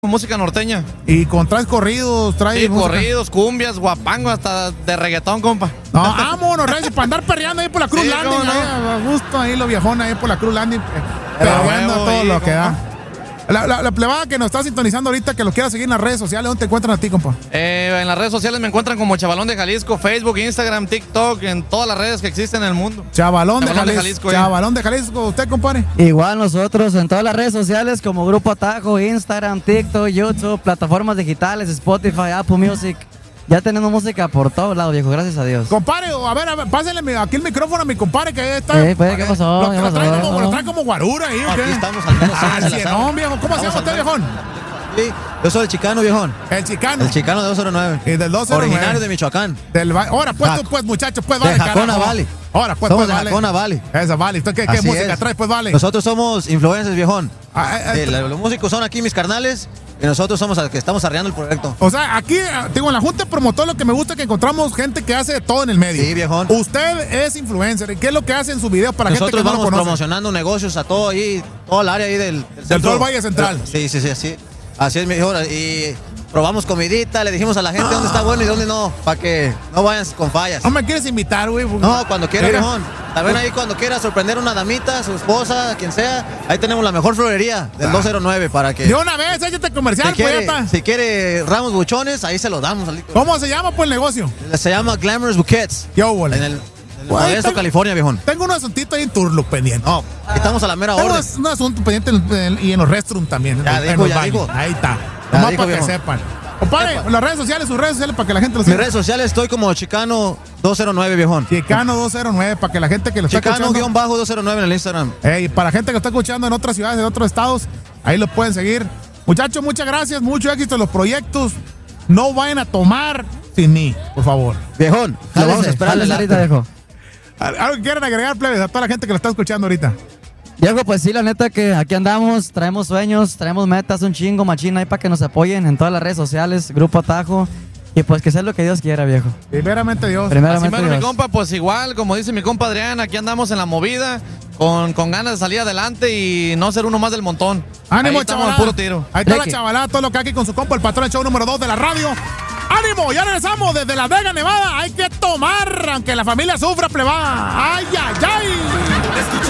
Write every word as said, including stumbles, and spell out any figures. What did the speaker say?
música norteña. Y con traes corridos, traes Sí, música. corridos, cumbias, guapango, hasta de reggaetón, compa. No, vámonos, Reyes, para andar perreando ahí por la Cruz Sí, Landing, cómo no. ahí, a gusto ahí los viejones ahí por la Cruz Landing, eh, Pero perreando huevo, todo y lo que cómo da. no. La, la, la plebada que nos está sintonizando ahorita, que lo quiera seguir en las redes sociales, ¿dónde te encuentran a ti, compa? Eh, en las redes sociales me encuentran como Chavalón de Jalisco, Facebook, Instagram, TikTok, en todas las redes que existen en el mundo. Chavalón, de Chavalón de Jalisco. Jalisco, eh. Chavalón de Jalisco, ¿usted, compadre? Igual nosotros en todas las redes sociales como Grupo Tajo, Instagram, TikTok, YouTube, plataformas digitales, Spotify, Apple Music. Ya tenemos música por todos lados, viejo, gracias a Dios. Compadre, a ver, a ver, pásenle mi- aquí el micrófono a mi compadre que ahí está. Eh, pues, ¿qué pasó? Lo, ¿Qué lo pasó? trae como, lo trae como guarura ahí, ¿o Aquí qué? estamos al menos Ah, en la cienón, sala. viejo. ¿Cómo se llama Vamos usted, al viejón? Sí, yo soy el chicano, viejón. El chicano. El chicano de dos cero nueve. Y del dos cero nueve. Originario de Michoacán. Del va- Ahora, pues, Jac- tú, pues, muchachos, pues, de vale, Jacona carajo. Valley. Ahora, pues, Somos pues, de vale. Jacona Valley. Esa, vale. ¿Usted qué, qué Así música es. trae, pues, vale? Nosotros somos influencers, viejón. Ah, eh, eh, Sí, la- los músicos son aquí mis carnales y nosotros somos los que estamos arreando el proyecto. O sea, aquí, eh, digo, en la Junta de Promotor lo que me gusta es que encontramos gente que hace de todo en el medio. Sí, viejón. Usted es influencer. ¿Y qué es lo que hace en sus videos para la gente Nosotros que no lo vamos conoce? promocionando negocios a todo ahí, toda el área ahí del, del, centro. todo el Valle Central. Sí, sí, sí, así. Así es, mejor. Y probamos comidita, le dijimos a la gente dónde está bueno y dónde no, para que no vayan con fallas. No me quieres invitar, güey. No, cuando quiera, Mira. viejón. También ahí cuando quiera sorprender a una damita, su esposa, quien sea, ahí tenemos la mejor florería del dos cero nueve para que... De una vez, échate comercial, si, pues, quiere, ya está. si quiere ramos buchones, ahí se los damos. Alito. ¿Cómo se llama, pues, el negocio? Se llama Glamorous Bouquets. Yo, bole. En el, en el Güey, Modesto, tengo- California, viejón. Tengo un asuntito ahí en Turlock pendiente. No, aquí estamos a la mera Tengo orden. un asunto pendiente en- en- y en los restrooms también. Ya en dijo, los ya baños. dijo. Ahí está. Ya Nomás dijo, para que viejo. sepan. Compadre, Sepa. las redes sociales, sus redes sociales, para que la gente lo Mis siga. redes sociales estoy como Chicano dos cero nueve, viejón. Chicano dos cero nueve, para que la gente que lo está escuchando. Chicano dos cero nueve en el Instagram. Ey, para la gente que lo está escuchando en otras ciudades, en otros estados, ahí lo pueden seguir. Muchachos, muchas gracias, mucho éxito en los proyectos. No vayan a tomar sin mí, por favor. Viejón, lo vamos a esperar en el ahorita, after. viejo. ¿Algo que quieran agregar, plebes, a toda la gente que lo está escuchando ahorita? Viejo, pues sí, la neta que aquí andamos, traemos sueños, traemos metas, un chingo, machina ahí para que nos apoyen en todas las redes sociales, Grupo Atajo, y pues que sea lo que Dios quiera, viejo. Primeramente Dios. Así Primeramente mero, mi Dios. compa, pues igual, como dice mi compa Adrián, aquí andamos en la movida, con, con ganas de salir adelante y no ser uno más del montón. Ánimo, Ahí estamos chavalada. al puro tiro. Ahí está la Ricky. chavalada, todo lo que hay aquí con su compa, el patrón del show número dos de la radio. ¡Ánimo! Ya regresamos desde La Vega, Nevada. Hay que tomar, aunque la familia sufra, plebada. ¡Ay, ay, ay!